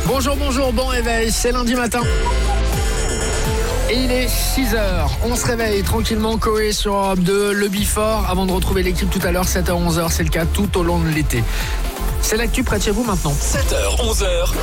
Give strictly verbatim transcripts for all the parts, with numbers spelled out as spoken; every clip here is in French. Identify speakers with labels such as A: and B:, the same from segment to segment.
A: Bonjour, bonjour, bon réveil, c'est lundi matin. Et il est six heures, on se réveille tranquillement, Coé sur Europe deux, le Before, avant de retrouver l'équipe tout à l'heure, sept heures, onze heures, c'est le cas tout au long de l'été. C'est l'actu près de chez vous maintenant.
B: sept heures, onze heures.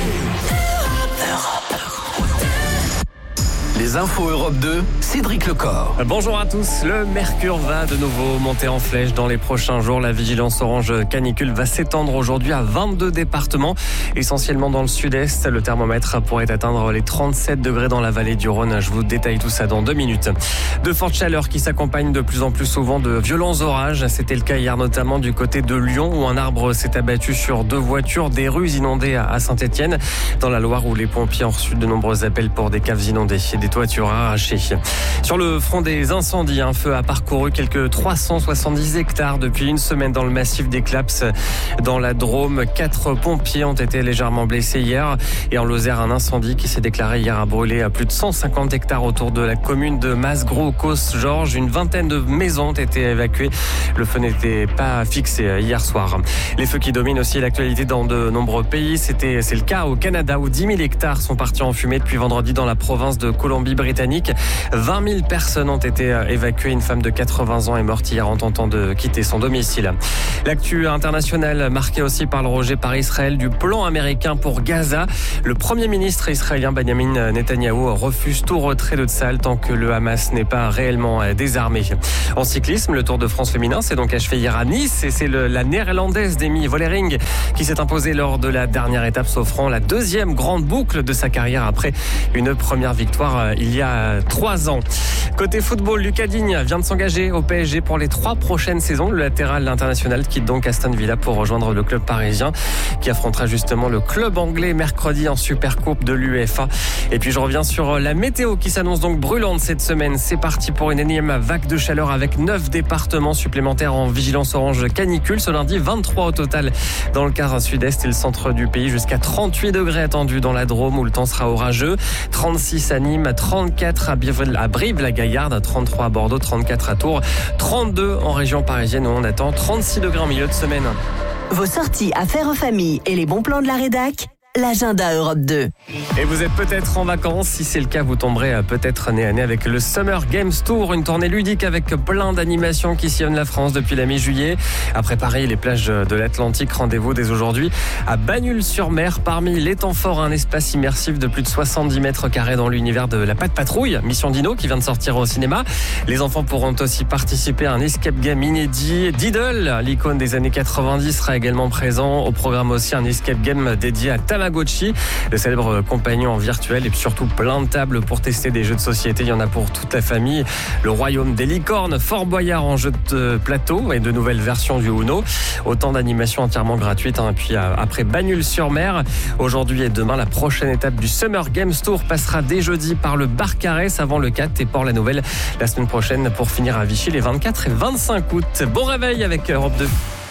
B: Les infos Europe deux, Cédric Lecor.
C: Bonjour à tous. Le mercure va de nouveau monter en flèche dans les prochains jours. La vigilance orange canicule va s'étendre aujourd'hui à vingt-deux départements, essentiellement dans le sud-est. Le thermomètre pourrait atteindre les trente-sept degrés dans la vallée du Rhône. Je vous détaille tout ça dans deux minutes. De fortes chaleurs qui s'accompagnent de plus en plus souvent de violents orages. C'était le cas hier notamment du côté de Lyon où un arbre s'est abattu sur deux voitures, des rues inondées à Saint-Étienne. Dans la Loire où les pompiers ont reçu de nombreux appels pour des caves inondées et des toitures arrachées. Sur le front des incendies, un feu a parcouru quelques trois cent soixante-dix hectares depuis une semaine dans le massif des Claps. Dans la Drôme, quatre pompiers ont été légèrement blessés hier. Et en Lozère, un incendie qui s'est déclaré hier a brûlé à plus de cent cinquante hectares autour de la commune de Masgros-Cos-Georges. Une vingtaine de maisons ont été évacuées. Le feu n'était pas fixé hier soir. Les feux qui dominent aussi l'actualité dans de nombreux pays. C'était, c'est le cas au Canada où dix mille hectares sont partis en fumée depuis vendredi dans la province de Colombie-Britannique. vingt mille personnes ont été évacuées. Une femme de quatre-vingts ans est morte hier en tentant de quitter son domicile. L'actu internationale marquée aussi par le rejet par Israël du plan américain pour Gaza. Le premier ministre israélien Benjamin Netanyahou refuse tout retrait de Tsahal tant que le Hamas n'est pas réellement désarmé. En cyclisme, le Tour de France féminin s'est donc achevé hier à Nice et c'est le, la néerlandaise Demi Vollering qui s'est imposée lors de la dernière étape, s'offrant la deuxième grande boucle de sa carrière après une première victoire il y a trois ans. Côté football, Lucas Digne vient de s'engager au P S G pour les trois prochaines saisons. Le latéral international quitte donc Aston Villa pour rejoindre le club parisien qui affrontera justement le club anglais mercredi en Supercoupe de l'UEFA. Et puis je reviens sur la météo qui s'annonce donc brûlante cette semaine. C'est parti pour une énième vague de chaleur avec neuf départements supplémentaires en vigilance orange canicule. Ce lundi, vingt-trois au total dans le quart sud-est et le centre du pays, jusqu'à trente-huit degrés attendus dans la Drôme où le temps sera orageux. trente-six à Nîmes, trente-quatre à Brive-la-Gaillarde, trente-trois à Bordeaux, trente-quatre à Tours, trente-deux en région parisienne où on attend trente-six degrés en milieu de semaine.
D: Vos sorties à faire en famille et les bons plans de la rédac, l'agenda Europe deux.
C: Et vous êtes peut-être en vacances. Si c'est le cas, vous tomberez peut-être nez à nez avec le Summer Games Tour, une tournée ludique avec plein d'animations qui sillonnent la France depuis la mi-juillet. Après Paris, les plages de l'Atlantique, rendez-vous dès aujourd'hui à Bagnols-sur-Mer. Parmi les temps forts, un espace immersif de plus de soixante-dix mètres carrés dans l'univers de la Patte Patrouille, Mission Dino, qui vient de sortir au cinéma. Les enfants pourront aussi participer à un escape game inédit. Diddle, l'icône des années quatre-vingt-dix, sera également présent. Au programme aussi un escape game dédié à Tamagotchi, le célèbre compagnon virtuel, et puis surtout plein de tables pour tester des jeux de société. Il y en a pour toute la famille. Le royaume des licornes, Fort Boyard en jeu de plateau et de nouvelles versions du Uno. Autant d'animations entièrement gratuites. Hein. Et puis après Bagnols-sur-Mer, aujourd'hui et demain, la prochaine étape du Summer Games Tour passera dès jeudi par le Bar Carès avant le quatre et Port-la-Nouvelle la semaine prochaine pour finir à Vichy les vingt-quatre et vingt-cinq août. Bon réveil avec Europe deux.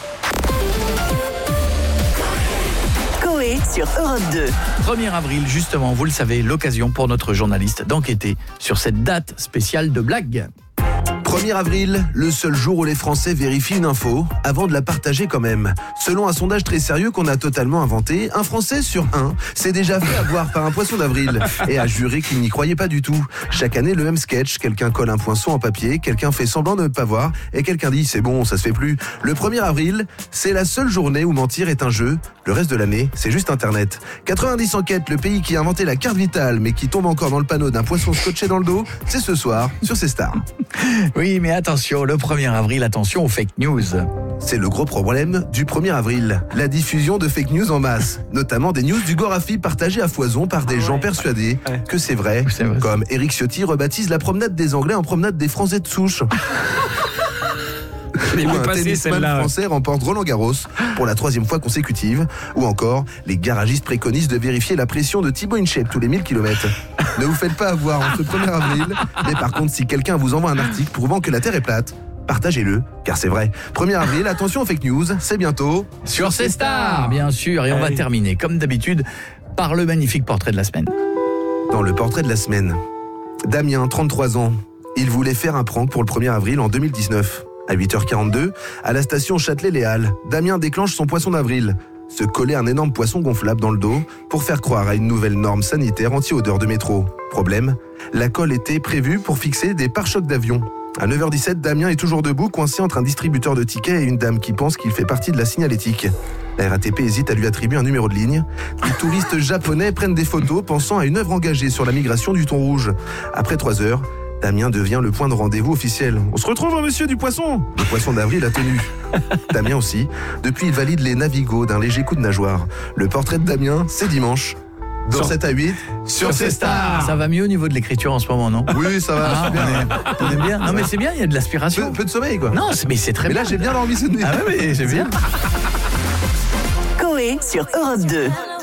D: Sur Europe deux.
E: premier avril, justement, vous le savez, l'occasion pour notre journaliste d'enquêter sur cette date spéciale de blague.
F: premier avril, le seul jour où les Français vérifient une info avant de la partager quand même. Selon un sondage très sérieux qu'on a totalement inventé, un Français sur un s'est déjà fait avoir par un poisson d'avril et a juré qu'il n'y croyait pas du tout. Chaque année, le même sketch, quelqu'un colle un poinçon en papier, quelqu'un fait semblant de ne pas voir et quelqu'un dit « c'est bon, ça se fait plus ». Le premier avril, c'est la seule journée où mentir est un jeu. Le reste de l'année, c'est juste Internet. quatre-vingt-dix enquêtes, le pays qui a inventé la carte vitale mais qui tombe encore dans le panneau d'un poisson scotché dans le dos, c'est ce soir sur C Star.
E: Oui, mais attention, le premier avril, attention aux fake news.
F: C'est le gros problème du premier avril. La diffusion de fake news en masse, notamment des news du Gorafi partagées à foison par des ah ouais, gens persuadés ouais. que c'est vrai, c'est vrai, comme Éric Ciotti rebaptise la promenade des Anglais en promenade des Français de souche. Ou un tennisman français remporte Roland Garros pour la troisième fois consécutive. Ou encore, les garagistes préconisent de vérifier la pression de Thibaut Inchep tous les mille kilomètres. Ne vous faites pas avoir en ce premier avril, mais par contre, si quelqu'un vous envoie un article prouvant que la Terre est plate, partagez-le, car c'est vrai. premier avril, attention aux fake news, c'est bientôt
E: sur C Star, bien sûr. Et on va terminer, comme d'habitude, par le magnifique portrait de la semaine.
F: Dans le portrait de la semaine, Damien, trente-trois ans, il voulait faire un prank pour le premier avril en deux mille dix-neuf. À huit heures quarante-deux, à la station Châtelet-Les Halles, Damien déclenche son poisson d'avril. se coller un énorme poisson gonflable dans le dos pour faire croire à une nouvelle norme sanitaire anti-odeur de métro. Problème, la colle était prévue pour fixer des pare-chocs d'avion. À neuf heures dix-sept, Damien est toujours debout, coincé entre un distributeur de tickets et une dame qui pense qu'il fait partie de la signalétique. La R A T P hésite à lui attribuer un numéro de ligne. Les touristes japonais prennent des photos pensant à une œuvre engagée sur la migration du thon rouge. Après trois heures, Damien devient le point de rendez-vous officiel. On se retrouve, monsieur du poisson. Le poisson d'avril a tenu. Damien aussi. Depuis, il valide les navigos d'un léger coup de nageoire. Le portrait de Damien, c'est dimanche. Dans
E: Sur-
F: sept à huit, sur C Star.
E: Ça va mieux au niveau de l'écriture en ce moment, non?
F: Oui, ça va.
E: Ah,
F: c'est bien.
E: on, est, on est bien. Non, mais c'est bien, il y a de l'aspiration.
F: Peu, peu de sommeil, quoi.
E: Non, c'est- mais c'est très
F: Mais
E: bien.
F: là, j'ai bien dormi cette nuit.
E: Ah ouais, mais c'est bien.
D: Coé sur Europe deux.